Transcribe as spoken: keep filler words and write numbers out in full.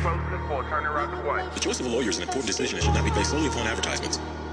closeness for alternative route to one. The choice of a lawyer is an important decision and should not be based solely upon advertisements.